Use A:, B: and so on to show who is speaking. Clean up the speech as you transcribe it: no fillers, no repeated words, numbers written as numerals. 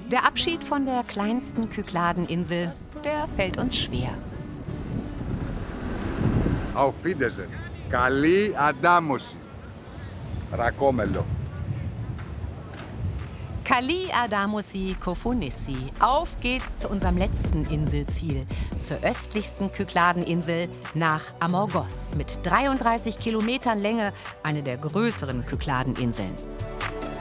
A: Der Abschied von der kleinsten Kykladeninsel, der fällt uns schwer.
B: Auf Wiedersehen. Καλή αντάμωση. Ρακόμελο.
A: Kali Adamosi Kofonissi. Auf geht's zu unserem letzten Inselziel, zur östlichsten Kykladeninsel nach Amorgos mit 33 Kilometern Länge, eine der größeren Kykladeninseln.